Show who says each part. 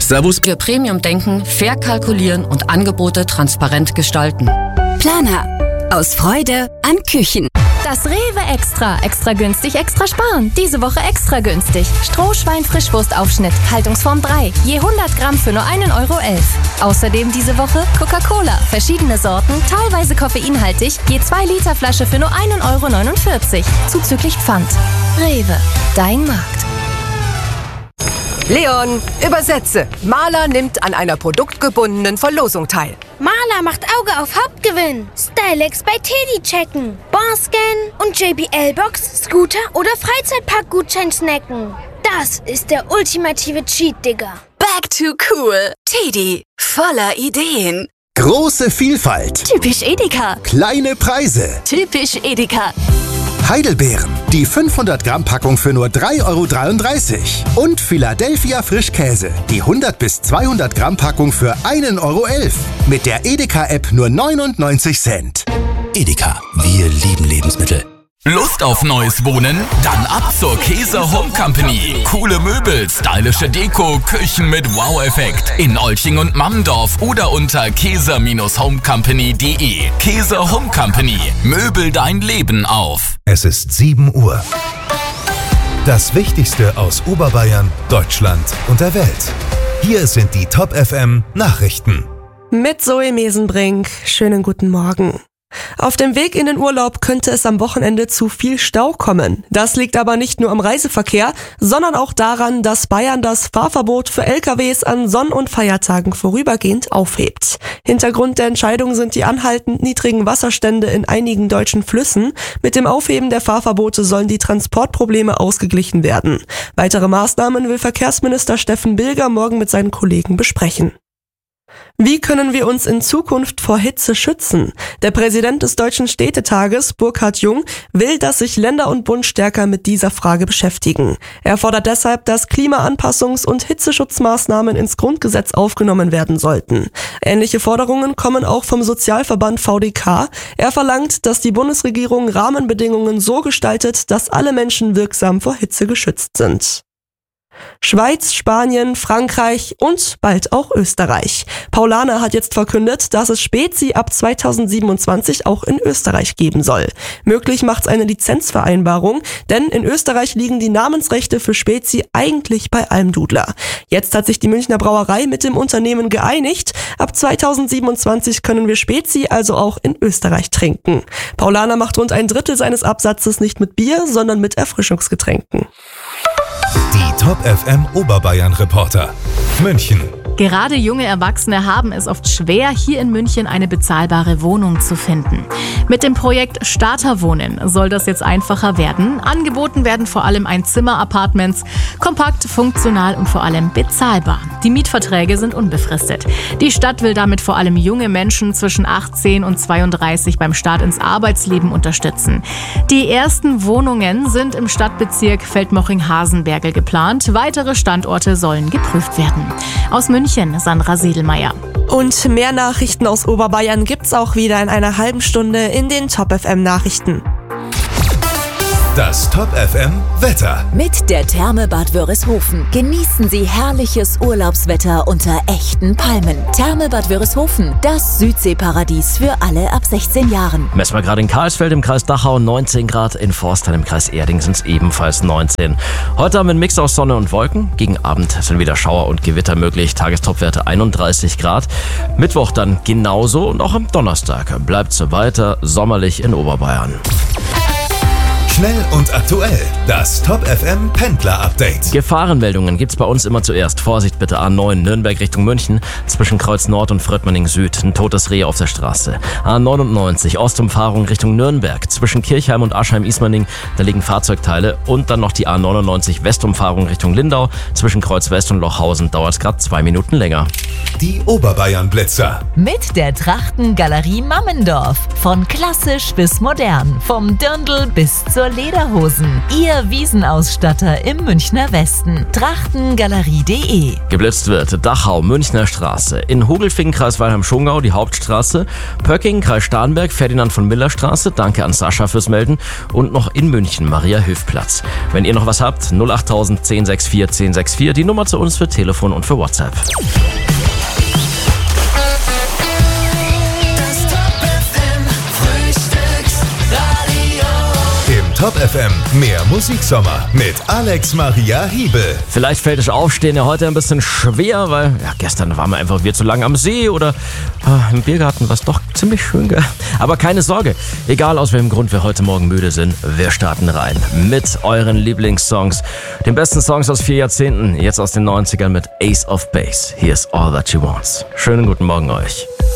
Speaker 1: Servus.
Speaker 2: Wir Premium denken, fair kalkulieren und Angebote transparent gestalten.
Speaker 3: Planer. Aus Freude an Küchen.
Speaker 4: Das Rewe Extra. Extra günstig, extra sparen. Diese Woche extra günstig. Strohschwein-Frischwurstaufschnitt. Haltungsform 3. Je 100 Gramm für nur 1,11 Euro. Außerdem diese Woche Coca-Cola. Verschiedene Sorten, teilweise koffeinhaltig. Je 2 Liter Flasche für nur 1,49 Euro. Zuzüglich Pfand. Rewe. Dein Markt.
Speaker 5: Leon, übersetze. Maler nimmt an einer produktgebundenen Verlosung teil.
Speaker 6: Maler macht Auge auf Hauptgewinn. Stylex bei Teddy checken. Barscan und JBL-Box, Scooter oder Freizeitpark-Gutschein snacken. Das ist der ultimative Cheat, Digga.
Speaker 3: Back to cool. Teddy. Voller Ideen.
Speaker 7: Große Vielfalt.
Speaker 3: Typisch Edeka.
Speaker 7: Kleine Preise.
Speaker 3: Typisch Edeka.
Speaker 7: Heidelbeeren. Die 500-Gramm-Packung für nur 3,33 € Und Philadelphia Frischkäse. Die 100 bis 200-Gramm-Packung für 1,11 € Mit der Edeka-App nur 99 Cent.
Speaker 8: Edeka. Wir lieben Lebensmittel.
Speaker 9: Lust auf neues Wohnen? Dann ab zur Käser Home Company. Coole Möbel, stylische Deko, Küchen mit Wow-Effekt. In Olching und Mammendorf oder unter käser-homecompany.de. Käser Home Company. Möbel dein Leben auf.
Speaker 10: Es ist 7 Uhr. Das Wichtigste aus Oberbayern, Deutschland und der Welt. Hier sind die Top FM Nachrichten.
Speaker 11: Mit Zoe Mesenbrink. Schönen guten Morgen. Auf dem Weg in den Urlaub könnte es am Wochenende zu viel Stau kommen. Das liegt aber nicht nur am Reiseverkehr, sondern auch daran, dass Bayern das Fahrverbot für LKWs an Sonn- und Feiertagen vorübergehend aufhebt. Hintergrund der Entscheidung sind die anhaltend niedrigen Wasserstände in einigen deutschen Flüssen. Mit dem Aufheben der Fahrverbote sollen die Transportprobleme ausgeglichen werden. Weitere Maßnahmen will Verkehrsminister Steffen Bilger morgen mit seinen Kollegen besprechen. Wie können wir uns in Zukunft vor Hitze schützen? Der Präsident des Deutschen Städtetages, Burkhard Jung, will, dass sich Länder und Bund stärker mit dieser Frage beschäftigen. Er fordert deshalb, dass Klimaanpassungs- und Hitzeschutzmaßnahmen ins Grundgesetz aufgenommen werden sollten. Ähnliche Forderungen kommen auch vom Sozialverband VDK. Er verlangt, dass die Bundesregierung Rahmenbedingungen so gestaltet, dass alle Menschen wirksam vor Hitze geschützt sind. Schweiz, Spanien, Frankreich und bald auch Österreich. Paulaner hat jetzt verkündet, dass es Spezi ab 2027 auch in Österreich geben soll. Möglich macht's eine Lizenzvereinbarung, denn in Österreich liegen die Namensrechte für Spezi eigentlich bei Almdudler. Jetzt hat sich die Münchner Brauerei mit dem Unternehmen geeinigt. Ab 2027 können wir Spezi also auch in Österreich trinken. Paulaner macht rund 1/3 seines Absatzes nicht mit Bier, sondern mit Erfrischungsgetränken.
Speaker 10: Die Top FM Oberbayern Reporter. München.
Speaker 12: Gerade junge Erwachsene haben es oft schwer, hier in München eine bezahlbare Wohnung zu finden. Mit dem Projekt Starterwohnen soll das jetzt einfacher werden. Angeboten werden vor allem Einzimmer-Appartements, kompakt, funktional und vor allem bezahlbar. Die Mietverträge sind unbefristet. Die Stadt will damit vor allem junge Menschen zwischen 18 und 32 beim Start ins Arbeitsleben unterstützen. Die ersten Wohnungen sind im Stadtbezirk Feldmoching-Hasenbergl geplant. Weitere Standorte sollen geprüft werden. Aus München, Sandra Sedelmeier.
Speaker 11: Und mehr Nachrichten aus Oberbayern gibt's auch wieder in einer halben Stunde in den Top FM Nachrichten.
Speaker 10: Das Top FM Wetter.
Speaker 3: Mit der Therme Bad Wörishofen genießen Sie herrliches Urlaubswetter unter echten Palmen. Therme Bad Wörishofen, das Südseeparadies für alle ab 16 Jahren.
Speaker 8: Messen wir gerade in Karlsfeld im Kreis Dachau 19 Grad, in Forsthain im Kreis Erding sind es ebenfalls 19. Heute haben wir einen Mix aus Sonne und Wolken. Gegen Abend sind wieder Schauer und Gewitter möglich. Tagestopwerte 31 Grad. Mittwoch dann genauso und auch am Donnerstag bleibt es weiter sommerlich in Oberbayern.
Speaker 10: Schnell und aktuell. Das Top FM Pendler Update.
Speaker 8: Gefahrenmeldungen gibt's bei uns immer zuerst. Vorsicht bitte, A9 Nürnberg Richtung München. Zwischen Kreuz Nord und Fröttmanning Süd. Ein totes Reh auf der Straße. A99 Ostumfahrung Richtung Nürnberg. Zwischen Kirchheim und Aschheim-Ismaning. Da liegen Fahrzeugteile. Und dann noch die A99 Westumfahrung Richtung Lindau. Zwischen Kreuz West und Lochhausen dauert's gerade 2 Minuten länger.
Speaker 10: Die Oberbayern Blitzer.
Speaker 13: Mit der Trachtengalerie Mammendorf. Von klassisch bis modern. Vom Dirndl bis zur
Speaker 3: nur Lederhosen. Ihr Wiesenausstatter im Münchner Westen. Trachtengalerie.de.
Speaker 8: Geblitzt wird Dachau, Münchner Straße. In Hogelfingen, Kreis Weilheim-Schongau, die Hauptstraße. Pöcking, Kreis Starnberg, Ferdinand von Miller Straße. Danke an Sascha fürs Melden. Und noch in München, Maria-Hilf-Platz. Wenn ihr noch was habt, 08000 1064 1064, die Nummer zu uns für Telefon und für WhatsApp.
Speaker 10: Top FM, mehr Musiksommer mit Alex Maria Hiebel.
Speaker 8: Vielleicht fällt das Aufstehen ja heute ein bisschen schwer, weil gestern waren wir einfach wieder zu lang am See oder im Biergarten war es doch ziemlich schön. Aber keine Sorge, egal aus welchem Grund wir heute Morgen müde sind, wir starten rein mit euren Lieblingssongs. Den besten Songs aus 4 Jahrzehnten, jetzt aus den 90ern mit Ace of Base. Here's All That She Wants. Schönen guten Morgen euch.